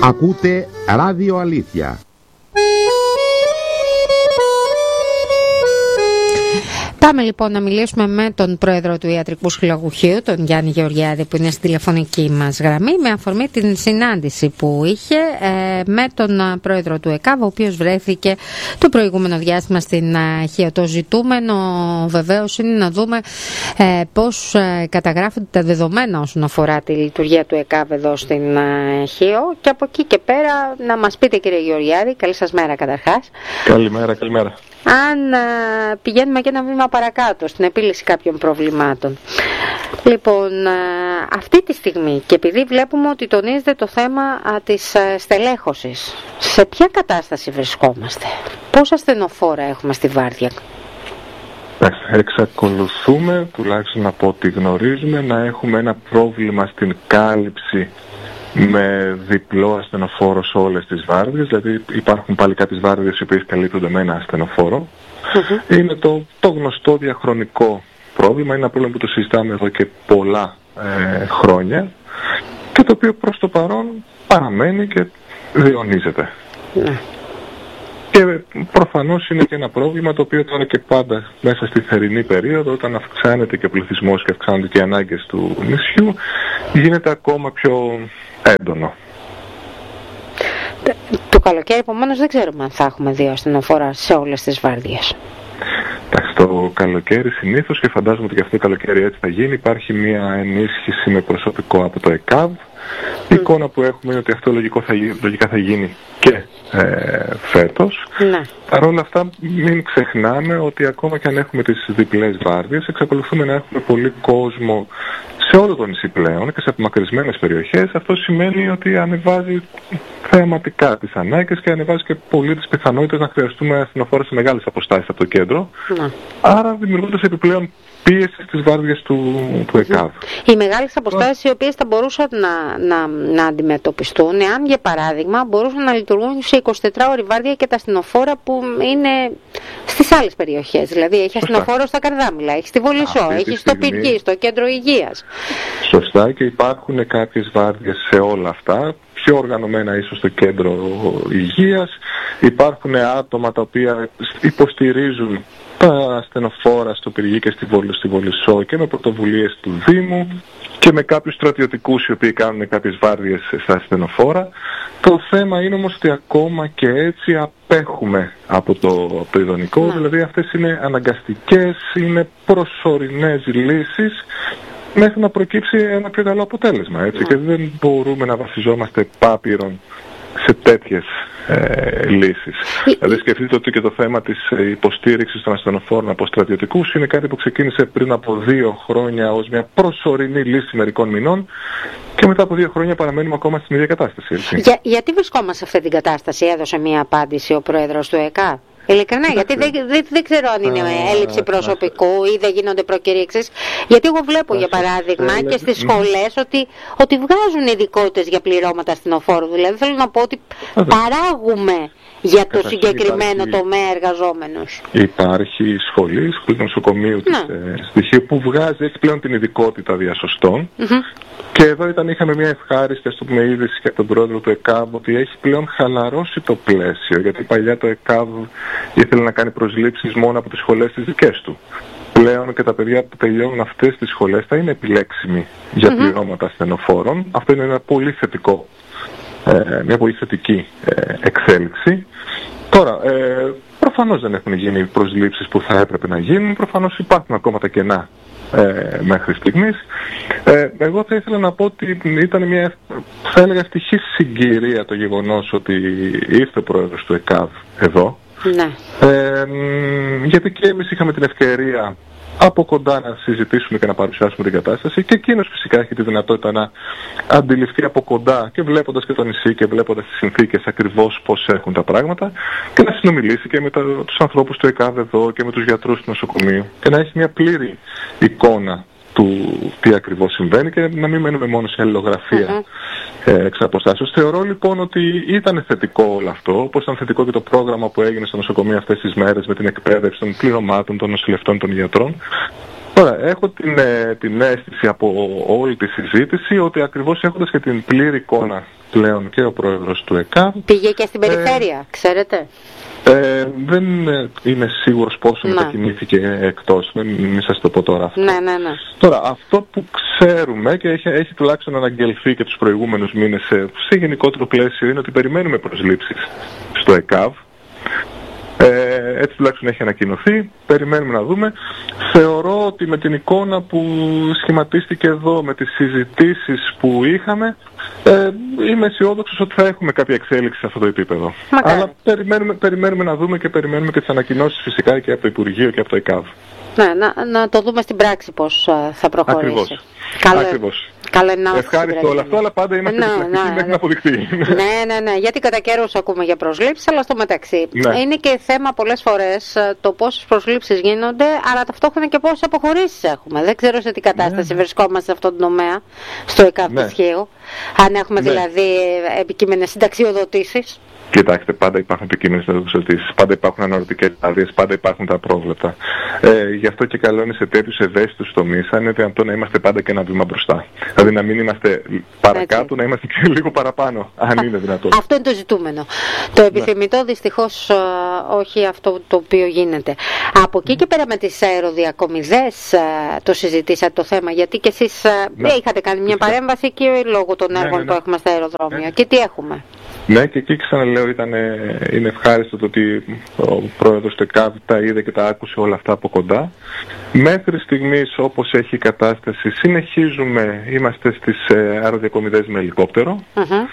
Ακούτε Ράδιο Αλήθεια. Πάμε λοιπόν να μιλήσουμε με τον πρόεδρο του Ιατρικού Συλλογουχείου, τον Γιάννη Γεωργιάδη, που είναι στη τηλεφωνική μας γραμμή, με αφορμή την συνάντηση που είχε με τον πρόεδρο του ΕΚΑΒ, ο οποίος βρέθηκε το προηγούμενο διάστημα στην ΧΕΟ. Το ζητούμενο βεβαίως είναι να δούμε πώς καταγράφονται τα δεδομένα όσον αφορά τη λειτουργία του ΕΚΑΒ εδώ στην ΧΕΟ, και από εκεί και πέρα να μας πείτε, κύριε Γεωργιάδη, καλή σας μέρα καταρχάς. Καλημέρα, καλημέρα. Αν πηγαίνουμε και ένα βήμα παρακάτω στην επίλυση κάποιων προβλημάτων. Λοιπόν, αυτή τη στιγμή, και επειδή βλέπουμε ότι τονίζεται το θέμα της στελέχωσης, σε ποια κατάσταση βρισκόμαστε, πόσα ασθενοφόρα έχουμε στη βάρδια? Εξακολουθούμε, τουλάχιστον από ό,τι γνωρίζουμε, να έχουμε ένα πρόβλημα στην κάλυψη με διπλό ασθενοφόρο σε όλες τις βάρδιες. Δηλαδή υπάρχουν πάλι κάποιες βάρδιες οι οποίες καλύπτονται με ένα ασθενοφόρο. Είναι το γνωστό διαχρονικό πρόβλημα, είναι ένα πρόβλημα που το συζητάμε εδώ και πολλά χρόνια και το οποίο προς το παρόν παραμένει και διονύζεται. Και προφανώς είναι και ένα πρόβλημα το οποίο τώρα και πάντα μέσα στη θερινή περίοδο, όταν αυξάνεται και ο πληθυσμός και αυξάνονται και οι ανάγκες του νησιού, γίνεται ακόμα πιο έντονο. Το καλοκαίρι επομένως δεν ξέρουμε αν θα έχουμε δύο ασθενοφόρα σε όλες τις βάρδιες. Το καλοκαίρι συνήθως, και φαντάζομαι ότι και αυτό το καλοκαίρι έτσι θα γίνει, υπάρχει μια ενίσχυση με προσωπικό από το ΕΚΑΒ. Η εικόνα που έχουμε είναι ότι αυτό λογικά θα γίνει και φέτος. Παρ' όλα αυτά μην ξεχνάμε ότι ακόμα και αν έχουμε τις διπλές βάρδιες, εξακολουθούμε να έχουμε πολύ κόσμο σε όλο το νησί πλέον και σε απομακρυσμένες περιοχές. Αυτό σημαίνει ότι ανεβάζει θεαματικά τις ανάγκες και ανεβάζει και πολύ τις πιθανότητες να χρειαστούμε ασθενοφόρα σε μεγάλες αποστάσεις από το κέντρο. Άρα δημιουργώντας επιπλέον πίεση στις βάρδιες του ΕΚΑΒ. Οι μεγάλες αποστάσεις οι οποίες θα μπορούσαν να αντιμετωπιστούν εάν, για παράδειγμα, μπορούσαν να λειτουργούν σε 24ωρη βάρδια και τα ασθενοφόρα που είναι στις άλλες περιοχές. Δηλαδή έχει ασθενοφόρο στα Καρδάμιλα, έχει στη Βολισσό, έχει στο Πυργή, στο κέντρο υγείας. Σωστά, και υπάρχουν κάποιες βάρδιες σε όλα αυτά, πιο οργανωμένα ίσως στο κέντρο υγείας. Υπάρχουν άτομα τα οποία υποστηρίζουν τα ασθενοφόρα στο Πυργή και στη Βολισσό και με πρωτοβουλίες του Δήμου και με κάποιους στρατιωτικούς οι οποίοι κάνουν κάποιες βάρδιες στα ασθενοφόρα. Το θέμα είναι όμως ότι ακόμα και έτσι απέχουμε από το ιδανικό, δηλαδή αυτές είναι αναγκαστικές, είναι προσωρινές λύσεις μέχρι να προκύψει ένα πιο καλό αποτέλεσμα, έτσι, και δεν μπορούμε να βασιζόμαστε πάπυρον σε τέτοιες λύσεις. Δηλαδή σκεφτείτε ότι και το θέμα της υποστήριξης των ασθενοφόρων από στρατιωτικούς είναι κάτι που ξεκίνησε πριν από 2 χρόνια ως μια προσωρινή λύση μερικών μηνών και μετά από 2 χρόνια παραμένουμε ακόμα στην ίδια κατάσταση. Γιατί βρισκόμαστε σε αυτή την κατάσταση? Έδωσε μια απάντηση ο πρόεδρος του ΕΚΑ? Ειλικρινά, γιατί δεν ξέρω αν είναι έλλειψη προσωπικού ή δεν γίνονται προκηρύξεις. Γιατί εγώ βλέπω, για παράδειγμα, και στις σχολές ότι βγάζουν ειδικότητες για πληρώματα ασθενοφόρου. Δηλαδή θέλω να πω ότι παράγουμε για το συγκεκριμένο τομέα εργαζόμενους. Υπάρχει σχολή του νοσοκομείου της Στοιχείου που έχει πλέον την ειδικότητα διασωστών. Και εδώ είχαμε μια ευχάριστη, ας το πούμε, είδηση και από τον πρόεδρο του ΕΚΑΒ ότι έχει πλέον χαλαρώσει το πλαίσιο. Γιατί παλιά το ΕΚΑΒ ήθελε να κάνει προσλήψεις μόνο από τις σχολές τις δικές του. Πλέον και τα παιδιά που τελειώνουν αυτές τις σχολές θα είναι επιλέξιμοι για πληρώματα ασθενοφόρων. Αυτό είναι ένα πολύ θετικό, μια πολύ θετική εξέλιξη. Τώρα, προφανώς δεν έχουν γίνει οι προσλήψεις που θα έπρεπε να γίνουν, προφανώς υπάρχουν ακόμα τα κενά μέχρι στιγμής. Εγώ θα ήθελα να πω ότι ήταν μια, θα έλεγα, ευτυχής συγκυρία το γεγονός ότι ήρθε ο πρόεδρος του ΕΚΑΒ εδώ. Γιατί και εμείς είχαμε την ευκαιρία από κοντά να συζητήσουμε και να παρουσιάσουμε την κατάσταση και εκείνος φυσικά έχει τη δυνατότητα να αντιληφθεί από κοντά και βλέποντας και το νησί και βλέποντας τις συνθήκες ακριβώς πώς έχουν τα πράγματα και να συνομιλήσει και με τους ανθρώπους του ΕΚΑΒ εδώ και με τους γιατρούς του νοσοκομείου και να έχει μια πλήρη εικόνα του τι ακριβώς συμβαίνει και να μην μένουμε μόνο σε αλληλογραφία εξ αποστάσεως. Θεωρώ λοιπόν ότι ήταν θετικό όλο αυτό, όπως ήταν θετικό και το πρόγραμμα που έγινε στο νοσοκομείο αυτές τις μέρες με την εκπαίδευση των πληρωμάτων, των νοσηλευτών, των γιατρών. Τώρα, έχω την αίσθηση από όλη τη συζήτηση ότι ακριβώς έχοντας και την πλήρη εικόνα πλέον και ο πρόεδρος του ΕΚΑΒ. Πήγε και στην περιφέρεια, ξέρετε. Δεν είμαι σίγουρος πόσο μετακινήθηκε εκτός, μην σας το πω τώρα αυτό. Ναι. Τώρα, αυτό που ξέρουμε και έχει τουλάχιστον αναγγελθεί και τους προηγούμενους μήνες σε γενικότερο πλαίσιο είναι ότι περιμένουμε προσλήψεις στο ΕΚΑΒ. Έτσι τουλάχιστον έχει ανακοινωθεί, περιμένουμε να δούμε. Θεωρώ ότι με την εικόνα που σχηματίστηκε εδώ, με τις συζητήσεις που είχαμε, είμαι αισιόδοξος ότι θα έχουμε κάποια εξέλιξη σε αυτό το επίπεδο. Αλλά περιμένουμε να δούμε και περιμένουμε και τις ανακοινώσεις φυσικά και από το Υπουργείο και από το ΕΚΑΒ. Ναι, να το δούμε στην πράξη πώς θα προχωρήσει. Ακριβώς. Ευχάριστο όλο αυτό, αλλά πάντα είμαστε επιφυλακτικοί μέχρι να αποδειχθεί. Ναι, γιατί κατά καιρούς ακούμε για προσλήψεις, αλλά στο μεταξύ είναι και θέμα πολλές φορές το πόσες προσλήψεις γίνονται, αλλά ταυτόχρονα και πόσες αποχωρήσεις έχουμε. Δεν ξέρω σε τι κατάσταση βρισκόμαστε σε αυτόν τον τομέα, στο ΕΚΑΒ Τυχείου, αν έχουμε δηλαδή επικείμενες συνταξιοδοτήσεις. Κοιτάξτε, πάντα υπάρχουν επικείμενες συνταξιοδοτήσεις, πάντα υπάρχουν αναρωτικές άδειες, πάντα υπάρχουν τα απρόβλεπτα. Γι' αυτό και καλό είναι σε τέτοιους ευαίσθητους τομείς, αν είναι δυνατόν να είμαστε πάντα και ένα βήμα μπροστά. Δηλαδή να μην είμαστε παρακάτω, να είμαστε και λίγο παραπάνω, αν είναι δυνατόν. Αυτό είναι το ζητούμενο. Το επιθυμητό δυστυχώς όχι αυτό το οποίο γίνεται. Από εκεί και πέρα με τις αεροδιακομιδές το συζητήσατε το θέμα, γιατί και εσείς είχατε κάνει μια παρέμβαση και λόγω των έργων που έχουμε στα αεροδρόμια. Και τι έχουμε. Ναι, και εκεί ξαναλέω είναι ευχάριστο το ότι ο πρόεδρος του ΕΚΑΒ τα είδε και τα άκουσε όλα αυτά από κοντά. Μέχρι στιγμής, όπως έχει η κατάσταση, συνεχίζουμε, είμαστε στις αεροδιακομιδές με ελικόπτερο.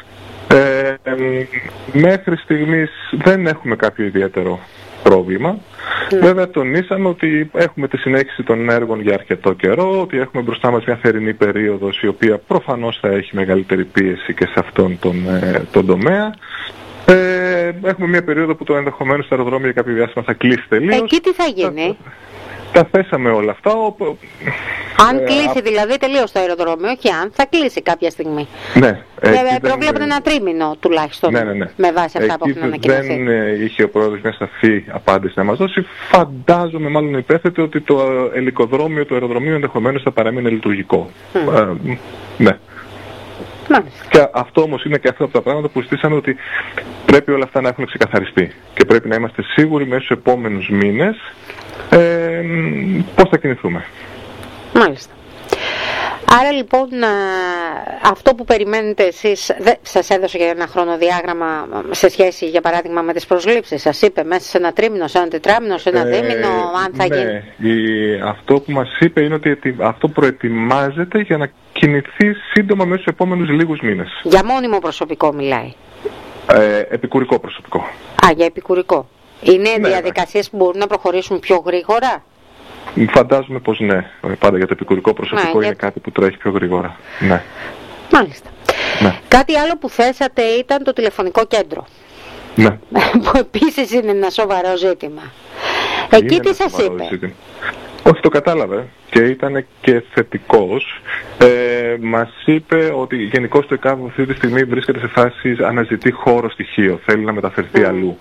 Μέχρι στιγμής δεν έχουμε κάποιο ιδιαίτερο πρόβλημα. Βέβαια τονίσαμε ότι έχουμε τη συνέχιση των έργων για αρκετό καιρό, ότι έχουμε μπροστά μας μια θερινή περίοδος η οποία προφανώς θα έχει μεγαλύτερη πίεση και σε αυτόν τον τομέα. Έχουμε μια περίοδο που το ενδεχομένως στο αεροδρόμιο για κάποιο διάστημα θα κλείσει τελείως. Εκεί τι θα γίνει? Τα θέσαμε όλα αυτά. Αν κλείσει δηλαδή τελείως το αεροδρόμιο, όχι αν, θα κλείσει κάποια στιγμή. Ναι. Προβλέπεται ένα τρίμηνο τουλάχιστον, με βάση αυτά που έχουν ανακοινωθεί. Δεν είχε ο πρόεδρος μια σαφή απάντηση να μας δώσει. Φαντάζομαι, μάλλον υπέθετε, ότι το ελικοδρόμιο, το αεροδρομίο ενδεχομένως θα παραμείνει λειτουργικό. Ναι. Και αυτό όμως είναι και αυτό από τα πράγματα που στήσαμε, ότι πρέπει όλα αυτά να έχουν ξεκαθαριστεί και πρέπει να είμαστε σίγουροι μέσα στους επόμενους μήνες πώς θα κινηθούμε. Μάλιστα. Άρα λοιπόν αυτό που περιμένετε εσείς, σας έδωσε για ένα χρονοδιάγραμμα σε σχέση για παράδειγμα με τις προσλήψεις? Σας είπε μέσα σε ένα τρίμηνο, σε ένα τετράμηνο, σε ένα δίμηνο, αν θα γίνει? Αυτό που μας είπε είναι ότι αυτό προετοιμάζεται για να κινηθεί σύντομα μέσα στους επόμενους λίγους μήνες. Για μόνιμο προσωπικό μιλάει? Επικουρικό προσωπικό. Για επικουρικό. Είναι διαδικασίες που μπορούν να προχωρήσουν πιο γρήγορα? Φαντάζομαι πως ναι. Πάντα για το επικουρικό προσωπικό είναι κάτι που τρέχει πιο γρήγορα. Ναι. Μάλιστα. Ναι. Κάτι άλλο που θέσατε ήταν το τηλεφωνικό κέντρο. Ναι. Που επίσης είναι ένα σοβαρό ζήτημα. Εκεί τι σας είπε? Ζήτημα. Όχι, το κατάλαβε και ήταν και θετικός. Μας είπε ότι γενικώς το ΕΚΑΒ αυτή τη στιγμή βρίσκεται σε φάση αναζητεί χώρο στοιχείο, θέλει να μεταφερθεί αλλού.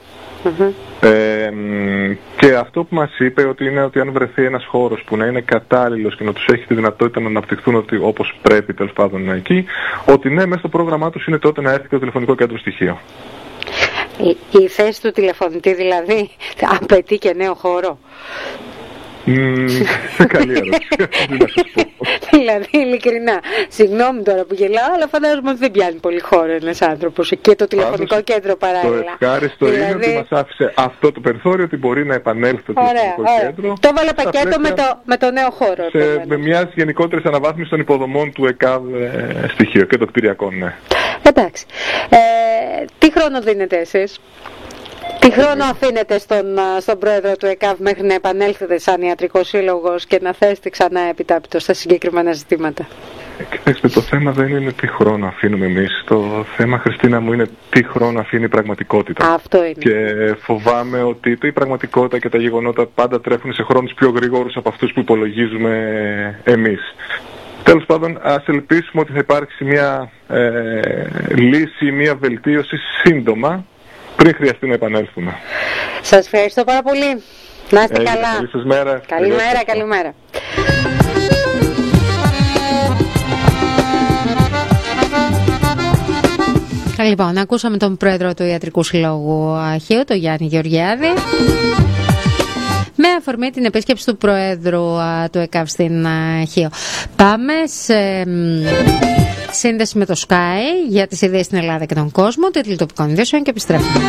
Και αυτό που μας είπε είναι ότι αν βρεθεί ένας χώρος που να είναι κατάλληλος και να τους έχει τη δυνατότητα να αναπτυχθούν όπως πρέπει τέλος πάντων εκεί, ότι ναι, μέσα στο πρόγραμμά τους είναι τότε να έρθει και το τηλεφωνικό κέντρο στοιχείο. Η θέση του τηλεφωνητή δηλαδή απαιτεί και νέο χώρο? Καλή ερώτηση. Δηλαδή ειλικρινά, συγγνώμη τώρα που γελάω, αλλά φαντάζομαι ότι δεν πιάνει πολύ χώρο ένας άνθρωπος και το τηλεφωνικό κέντρο παράλληλα. Το ευχάριστο είναι ότι μας άφησε αυτό το περιθώριο, ότι μπορεί να επανέλθει το τηλεφωνικό κέντρο. Το έβαλε πακέτο με το νέο χώρο. Με μια γενικότερη αναβάθμιση των υποδομών του ΕΚΑΒ στοιχείο και των κτηριακών, ναι. Εντάξει. Τι χρόνο δίνετε εσείς? Τι χρόνο αφήνετε στον πρόεδρο του ΕΚΑΒ μέχρι να επανέλθετε σαν ιατρικός σύλλογος και να θέσετε ξανά επιτάπητο στα συγκεκριμένα ζητήματα? Κοιτάξτε, το θέμα δεν είναι τι χρόνο αφήνουμε εμείς. Το θέμα, Χριστίνα μου, είναι τι χρόνο αφήνει η πραγματικότητα. Αυτό είναι. Και φοβάμαι ότι η πραγματικότητα και τα γεγονότα πάντα τρέχουν σε χρόνους πιο γρήγορους από αυτούς που υπολογίζουμε εμείς. Τέλος πάντων, ας ελπίσουμε ότι θα υπάρξει μια λύση, μια βελτίωση σύντομα, πριν χρειαστεί να επανέλθουμε. Σας ευχαριστώ πάρα πολύ. Να είστε καλά. Καλή σας μέρα. Καλημέρα, καλημέρα. Λοιπόν, ακούσαμε τον πρόεδρο του Ιατρικού Συλλόγου Χίου, τον Γιάννη Γεωργιάδη, με αφορμή την επίσκεψη του πρόεδρου του ΕΚΑΒ στην Χίο. Πάμε σε σύνδεση με το Sky για τις ειδήσεις στην Ελλάδα και τον κόσμο, τίτλοι τοπικών ειδήσεων και επιστρέφουμε.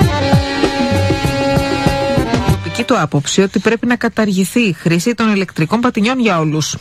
Τοπική του άποψη ότι πρέπει να καταργηθεί η χρήση των ηλεκτρικών πατινιών για όλους.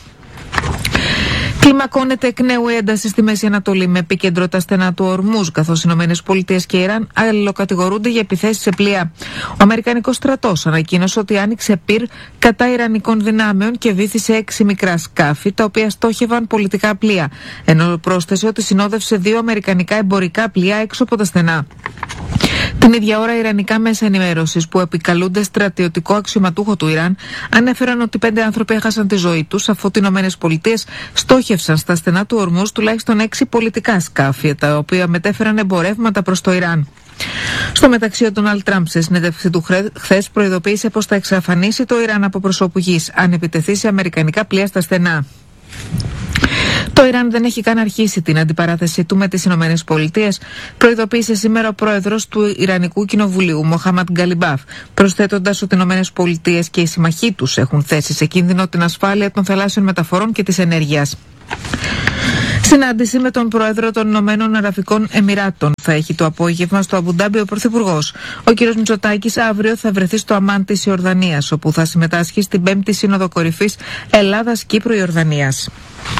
Κλιμακώνεται εκ νέου ένταση στη Μέση Ανατολή με επίκεντρο τα στενά του Ορμούζ, καθώς οι ΗΠΑ και Ιράν αλληλοκατηγορούνται για επιθέσεις σε πλοία. Ο Αμερικανικός στρατός ανακοίνωσε ότι άνοιξε πυρ κατά Ιρανικών δυνάμεων και βύθισε 6 μικρά σκάφη, τα οποία στόχευαν πολιτικά πλοία, ενώ πρόσθεσε ότι συνόδευσε 2 αμερικανικά εμπορικά πλοία έξω από τα στενά. Την ίδια ώρα, ιρανικά μέσα ενημέρωσης που επικαλούνται στρατιωτικό αξιωματούχο του Ιράν ανέφεραν ότι 5 άνθρωποι έχασαν τη ζωή τους, αφού οι ΗΠΑ στόχευσαν στα στενά του Ορμούζ τουλάχιστον 6 πολιτικά σκάφη, τα οποία μετέφεραν εμπορεύματα προς το Ιράν. Στο μεταξύ, ο Ντόναλντ Τραμπ σε συνέντευξη του χθες προειδοποίησε πως θα εξαφανίσει το Ιράν από προσώπου γης αν επιτεθεί σε αμερικανικά πλοία στα στενά. Το Ιράν δεν έχει καν αρχίσει την αντιπαράθεσή του με τις Ηνωμένες Πολιτείες, προειδοποίησε σήμερα ο πρόεδρος του Ιρανικού Κοινοβουλίου, Μοχάμαντ Γκαλιμπάφ, προσθέτοντας ότι οι Ηνωμένες Πολιτείες και οι συμμαχοί τους έχουν θέσει σε κίνδυνο την ασφάλεια των θαλάσσιων μεταφορών και της ενέργειας. Συνάντηση με τον πρόεδρο των Ηνωμένων Αραβικών Εμιράτων θα έχει το απόγευμα στο Αμπουντάμπι ο Πρωθυπουργός. Ο κ. Μητσοτάκης αύριο θα βρεθεί στο Αμάν της Ιορδανίας, όπου θα συμμετάσχει στην 5η Σύνοδο Κορυφής Ελλάδας-Κύπρου-Ιορδανίας.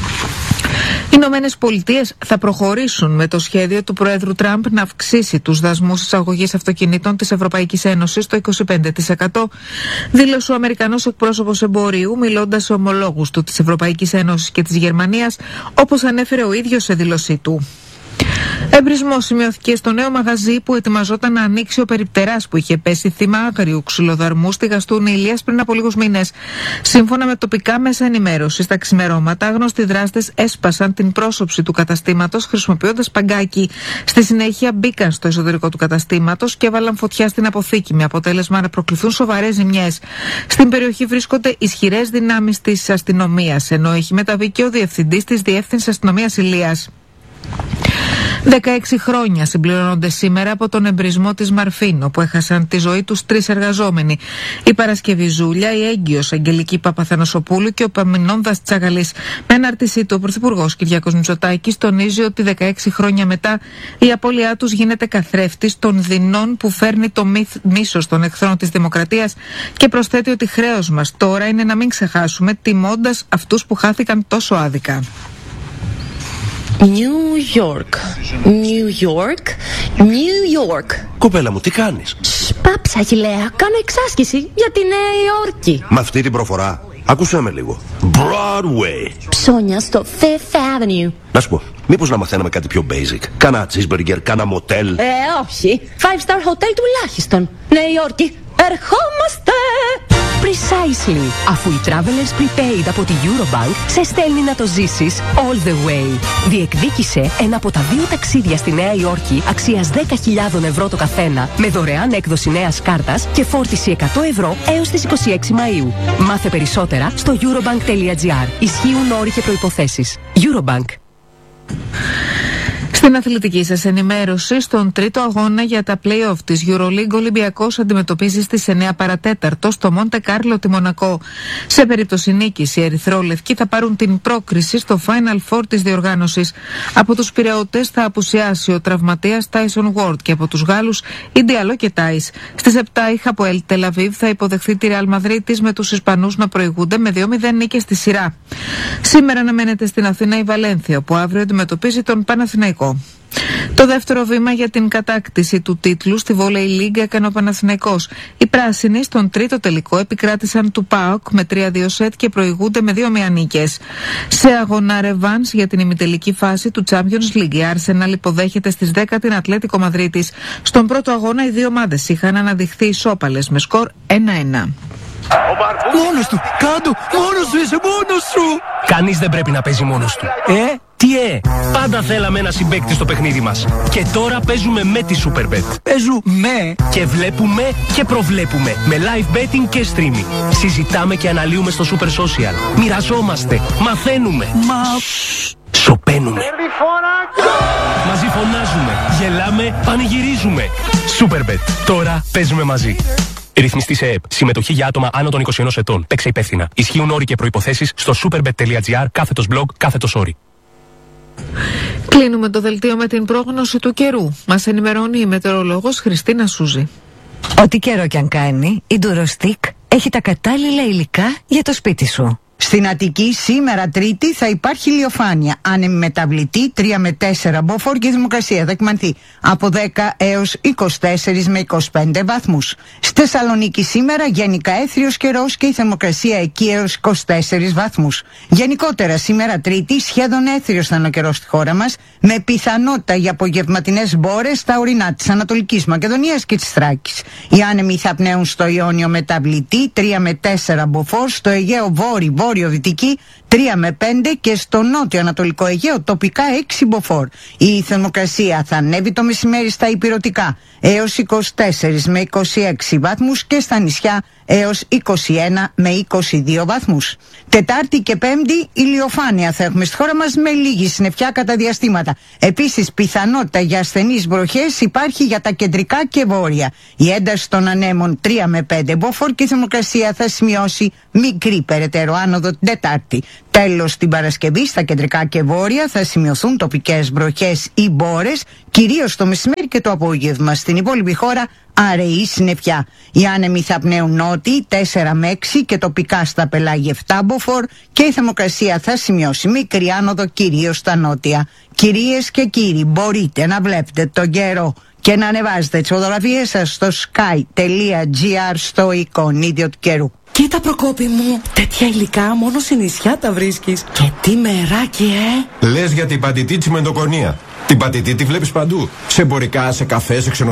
Οι Ηνωμένες Πολιτείες θα προχωρήσουν με το σχέδιο του Προέδρου Τραμπ να αυξήσει τους δασμούς εισαγωγής αυτοκινήτων της Ευρωπαϊκής Ένωσης στο 25%, δήλωσε ο Αμερικανός εκπρόσωπος εμπορίου, μιλώντας σε ομολόγους του της Ευρωπαϊκής Ένωσης και της Γερμανίας, όπως ανέφερε ο ίδιος σε δήλωσή του. Εμπρισμός σημειώθηκε στο νέο μαγαζί που ετοιμαζόταν να ανοίξει ο περιπτεράς που είχε πέσει θύμα άγριου ξυλοδαρμού στη Γαστούνη Ηλίας πριν από λίγους μήνες. Σύμφωνα με τοπικά μέσα ενημέρωσης, στα ξημερώματα άγνωστοι δράστες έσπασαν την πρόσωψη του καταστήματος χρησιμοποιώντας παγκάκι. Στη συνέχεια μπήκαν στο εσωτερικό του καταστήματος και έβαλαν φωτιά στην αποθήκη, με αποτέλεσμα να προκληθούν σοβαρές ζημιές. Στην περιοχή βρίσκονται ισχυρές δυνάμεις της αστυνομίας, ενώ έχει μεταβεί και ο διευθυντής της Διεύθυνσης Αστυνομίας Ηλίας. 16 χρόνια συμπληρώνονται σήμερα από τον εμπρισμό της Μαρφίν, όπου έχασαν τη ζωή τους 3 εργαζόμενοι. Η Παρασκευή Ζούλια, η έγκυος Αγγελική Παπαθανασοπούλου και ο Παμινώνδας Τσαγαλής. Με ανάρτησή του, ο Πρωθυπουργός Κυριάκος Μητσοτάκης τονίζει ότι 16 χρόνια μετά η απώλειά τους γίνεται καθρέφτης των δεινών που φέρνει το μίσος των εχθρών της δημοκρατίας και προσθέτει ότι χρέος μας τώρα είναι να μην ξεχάσουμε, τιμώντας αυτούς που χάθηκαν τόσο άδικα. New York. New York. New York. Κοπέλα μου, τι κάνεις? Πάψα, Αχιλλέα. Κάνω εξάσκηση για τη Νέα Υόρκη. Με αυτή την προφορά, άκουσέ με λίγο. Broadway. Ψώνια στο Fifth Avenue. Να σου πω, μήπως να μαθαίναμε κάτι πιο basic? Κάνα cheeseburger, κάνα motel. Όχι. 5-star hotel τουλάχιστον. Νέα Υόρκη. Ερχόμαστε! Precisely. Αφού η Travelers Prepaid από τη Eurobank σε στέλνει να το ζήσεις all the way. Διεκδίκησε ένα από τα 2 ταξίδια στη Νέα Υόρκη αξίας 10.000 ευρώ το καθένα, με δωρεάν έκδοση νέας κάρτας και φόρτιση 100 ευρώ έως τις 26 Μαΐου. Μάθε περισσότερα στο eurobank.gr. Ισχύουν όροι και προϋποθέσεις. Eurobank. Στην αθλητική σας ενημέρωση, στον τρίτο αγώνα για τα play-off της EuroLeague, ο Ολυμπιακός αντιμετωπίζει στις 9 παρατέταρτο στο Μοντε Κάρλο τη Μονακό. Σε περίπτωση νίκης, οι ερυθρόλευκοι θα πάρουν την πρόκριση στο Final Four της διοργάνωσης. Από τους Πειραιώτες θα απουσιάσει ο τραυματίας Tyson Ward και από τους Γάλλους η Διαλό και Τάις. Στις 7 η Χαποέλ Τελαβίβ θα υποδεχθεί τη Ρεάλ Μαδρίτης, με τους Ισπανούς να προηγούνται με 2-0 νίκες στη σειρά. Σήμερα αναμένεται στην Αθήνα η Βαλένθια, που αύριο αντιμετωπίζει τον Παναθηναϊκό. Το δεύτερο βήμα για την κατάκτηση του τίτλου στη Volley League έκανε ο Παναθηναϊκός. Οι πράσινοι στον τρίτο τελικό επικράτησαν του ΠΑΟΚ με 3-2 σετ και προηγούνται με 2-1 νίκες. Σε αγώνα ρεβάνς για την ημιτελική φάση του Champions League, η Arsenal υποδέχεται στις 10 την Ατλέτικο Μαδρίτης. Στον πρώτο αγώνα οι δύο ομάδες είχαν αναδειχθεί ισόπαλες με σκορ 1-1. Μόνος του! Κάντο! Μόνος σου είσαι! Μόνος σου! Κανείς δεν πρέπει να παίζει μόνος του. Τι πάντα θέλαμε ένα συμπαίκτη στο παιχνίδι μας. Και τώρα παίζουμε με τη Superbet. Παίζουμε! Και βλέπουμε και προβλέπουμε. Με live betting και streaming. Συζητάμε και αναλύουμε στο Super Social. Μοιραζόμαστε. Μαθαίνουμε. Σωπαίνουμε. Μαζί φωνάζουμε, γελάμε, πανηγυρίζουμε. Superbet. Τώρα παίζουμε μαζί. Ρυθμιστή σε ΕΕΠ. Συμμετοχή για άτομα άνω των 21 ετών. Παίξε υπεύθυνα. Ισχύουν όροι και προϋποθέσεις στο superbet.gr/blog/όροι. Κλείνουμε το δελτίο με την πρόγνωση του καιρού. Μας ενημερώνει η μετεωρολόγος Χριστίνα Σούζη. Ό,τι καιρό κι αν κάνει, η Ντουροστικ έχει τα κατάλληλα υλικά για το σπίτι σου. Στην Αττική σήμερα Τρίτη θα υπάρχει ηλιοφάνεια. Άνεμη μεταβλητή 3 με 4 μποφόρ και η θερμοκρασία θα εκμανθεί από 10 έως 24 με 25 βαθμούς. Στη Θεσσαλονίκη σήμερα γενικά έθριος καιρός και η θερμοκρασία εκεί έως 24 βαθμούς. Γενικότερα σήμερα Τρίτη σχεδόν έθριος θα είναι ο καιρός στη χώρα μας, με πιθανότητα για απογευματινές μπόρες στα ορεινά της Ανατολικής Μακεδονίας και της Θράκης. Οι άνεμοι θα πνέουν στο Ιόνιο μεταβλητή 3 με 4 μποφόρ, στο Αιγαίο βόρειο-δυτική 3 με 5 και στο νότιο-ανατολικό Αιγαίο τοπικά 6 μποφόρ. Η θερμοκρασία θα ανέβει το μεσημέρι στα ηπειρωτικά έως 24 με 26 βαθμούς και στα νησιά έως 21 με 22 βαθμούς. Τετάρτη και Πέμπτη ηλιοφάνεια θα έχουμε στη χώρα μας με λίγη συννεφιά κατά διαστήματα. Επίσης πιθανότητα για ασθενείς βροχές υπάρχει για τα κεντρικά και βόρεια. Η ένταση των ανέμων 3 με 5 μποφόρ και η θερμοκρασία θα σημειώσει μικρή περαιτέρω άνοδο την Τετάρτη. Τέλος, την Παρασκευή στα κεντρικά και βόρεια θα σημειωθούν τοπικές βροχές ή μπόρες, κυρίως το μεσημέρι και το απόγευμα. Στην υπόλοιπη χώρα αραιή συννεφιά. Οι άνεμοι θα πνέουν νότιοι 4 με 6 και τοπικά στα πελάγια 7 μποφόρ και η θερμοκρασία θα σημειώσει μικρή άνοδο κυρίως στα νότια. Κυρίες και κύριοι, μπορείτε να βλέπετε τον καιρό και να ανεβάζετε τις φωτογραφίες σας στο sky.gr στο εικονίδιο του καιρού. Κοίτα Προκόπη μου, τέτοια υλικά μόνο σε νησιά τα βρίσκεις. Και τι μεράκι, Λες για την πατητή τσιμεντοκονία. Την πατητή τη βλέπεις παντού. Σε εμπορικά, σε καφέ, σε